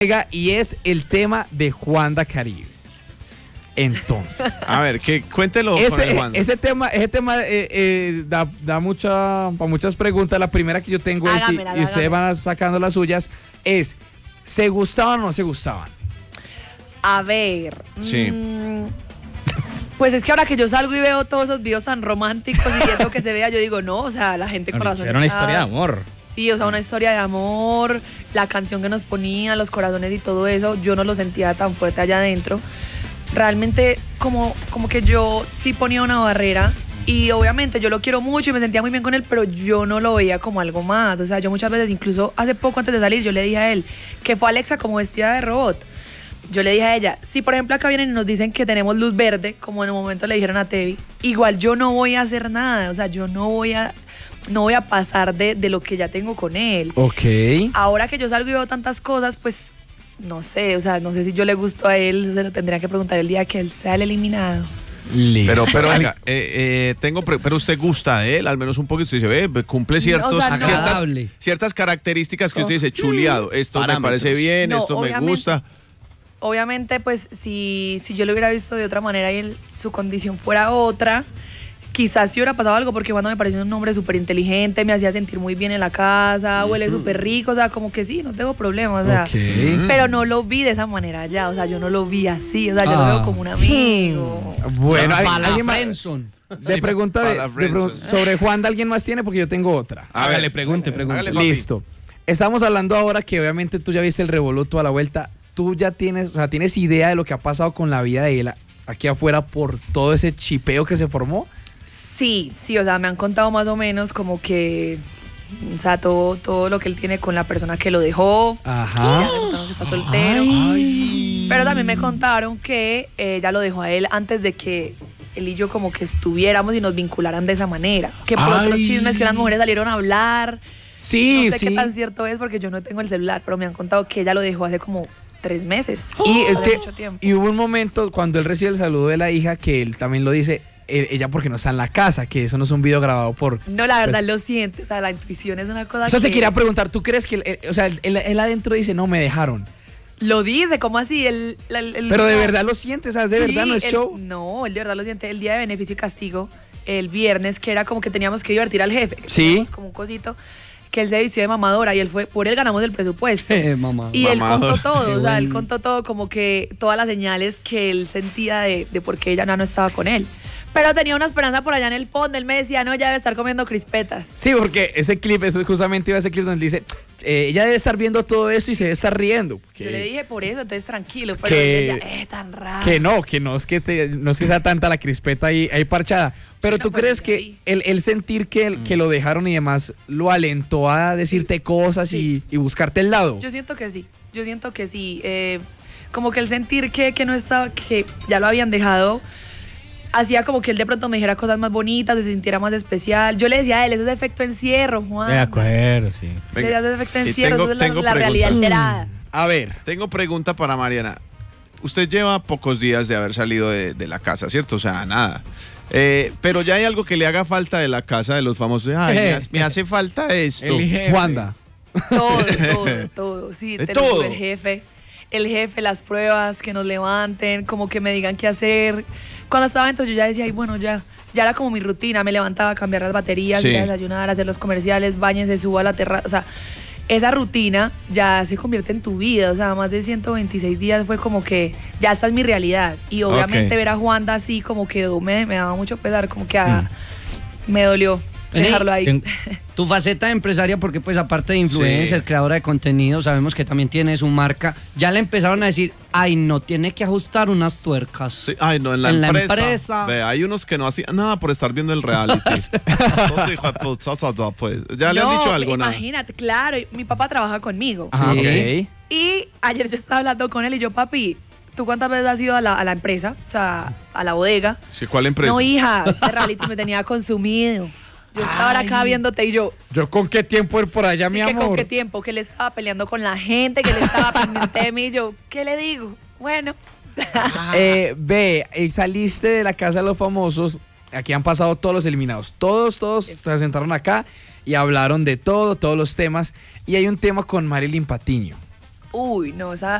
y es el tema de Juanda Caribe. Entonces, A ver, cuéntelo con el Juan. ese tema da para muchas preguntas. La primera que yo tengo Hágamela, y ustedes van sacando las suyas es, ¿se gustaban o no se gustaban? A ver. Sí. Pues es que ahora que yo salgo y veo todos esos videos tan románticos y eso que se vea, yo digo, no, o sea, la gente corazón. Era una historia de amor. Sí, o sea, una historia de amor, la canción que nos ponía, los corazones y todo eso, yo no lo sentía tan fuerte allá adentro. Realmente como que yo sí ponía una barrera y obviamente yo lo quiero mucho y me sentía muy bien con él, pero yo no lo veía como algo más. O sea, yo muchas veces, incluso hace poco antes de salir, yo le dije a él que fue Alexa como vestida de robot. Yo le dije a ella, si por ejemplo acá vienen y nos dicen que tenemos luz verde, como en un momento le dijeron a Tevi, igual yo no voy a hacer nada, o sea, yo no voy a pasar de lo que ya tengo con él. Ok. Ahora que yo salgo y veo tantas cosas, pues no sé, o sea, no sé si yo le gusto a él, se lo tendría que preguntar el día que él sea el eliminado. Listo. Pero venga, pero usted gusta de él, al menos un poco, usted dice, cumple ciertos, o sea, no. ciertas características que usted dice, chuleado, esto me parece bien, No, esto me gusta. Obviamente, pues, si yo lo hubiera visto de otra manera y su condición fuera otra, quizás sí hubiera pasado algo, porque cuando me pareció un hombre súper inteligente, me hacía sentir muy bien en la casa, huele súper rico, o sea, como que sí, no tengo problema, o sea. Pero no lo vi de esa manera ya, o sea, yo no lo vi así, o sea, yo lo veo como un amigo. Bueno, ¿alguien más de pregunta sobre Juanda, ¿alguien más tiene? Porque yo tengo otra. Hágale, pregunte. Listo. Estamos hablando ahora que obviamente tú ya viste el revoluto a la vuelta. Tú ya tienes idea de lo que ha pasado con la vida de él aquí afuera por todo ese chipeo que se formó. Sí, o sea, me han contado más o menos como que, o sea, todo lo que él tiene con la persona que lo dejó. Ajá. Ya me contaron que está soltero. Pero también me contaron que ella lo dejó a él antes de que él y yo como que estuviéramos y nos vincularan de esa manera. Que por otros chismes que las mujeres salieron a hablar. Sí, no sé qué tan cierto es porque yo no tengo el celular, pero me han contado que ella lo dejó hace como 3 meses. Mucho tiempo. Y hubo un momento cuando él recibe el saludo de la hija que él también lo dice, ella porque no está en la casa, que eso no es un video grabado por... No, la verdad lo siente, o sea, la intuición es una cosa te quería preguntar, ¿tú crees que él adentro dice, no, me dejaron? Lo dice, ¿cómo así? Pero de verdad lo siente, o sea, de verdad no es show. No, él de verdad lo siente. El día de beneficio y castigo, el viernes, que era como que teníamos que divertir al jefe. Sí. Como un cosito. Que él se vistió de mamadora y por él ganamos el presupuesto. Y él contó todo, o sea, él contó todo, como que todas las señales que él sentía de por qué ella no estaba con él. Pero tenía una esperanza por allá en el fondo, él me decía, no, ella debe estar comiendo crispetas. Sí, porque ese clip, eso justamente iba a ese clip donde dice, ella debe estar viendo todo eso y se debe estar riendo. Yo le dije por eso, entonces tranquilo, pero ella decía, tan raro. Que no es que sea tanta la crispeta ahí parchada. Pero Sí, tú crees que el sentir que lo dejaron y demás lo alentó a decirte cosas y buscarte el lado. Yo siento que sí. Como que el sentir que no estaba, que ya lo habían dejado, hacía como que él de pronto me dijera cosas más bonitas, se sintiera más especial. Yo le decía a él, eso es efecto encierro, Juan. De acuerdo, sí. Le decía, eso es efecto encierro, eso es la realidad alterada. A ver. Tengo pregunta para Mariana. Usted lleva pocos días de haber salido de la casa, ¿cierto? O sea, nada. Pero ya hay algo que le haga falta de la casa de los famosos. Ay, me hace falta esto. Juanda. Todo. Sí, ¿De te todo? lo digo, el jefe, las pruebas, que nos levanten, como que me digan qué hacer. Cuando estaba dentro yo ya decía, ay, bueno, ya era como mi rutina, me levantaba a cambiar las baterías, ir a desayunar, hacer los comerciales, báñense, suba a la terraza, o sea, esa rutina ya se convierte en tu vida, o sea, más de 126 días fue como que ya esta es mi realidad, y obviamente ver a Juanda así como quedó, me daba mucho pesar, como que me dolió dejarlo ahí. Tu faceta de empresaria, porque pues aparte de influencer, creadora de contenido, sabemos que también tiene su marca, ya le empezaron a decir, ay, no, tiene que ajustar unas tuercas. Sí, ay, no, en la empresa. Ve, hay unos que no hacían nada por estar viendo el reality. Entonces, pues, ya le han dicho algo, nada. Imagínate, claro, mi papá trabaja conmigo. Ajá, okay. Y ayer yo estaba hablando con él y yo, papi, ¿tú cuántas veces has ido a la empresa? O sea, a la bodega. Sí, ¿cuál empresa? No, hija, ese reality me tenía consumido. Yo estaba ahora acá viéndote y yo con qué tiempo ir por allá, mi amor. ¿Con qué tiempo? Que él estaba peleando con la gente, que él estaba pendiente de mí. Y yo, ¿qué le digo? Bueno. Saliste de la casa de los famosos. Aquí han pasado todos los eliminados. Todos se sentaron acá y hablaron de todos los temas. Y hay un tema con Marilyn Patiño. uy, no, esa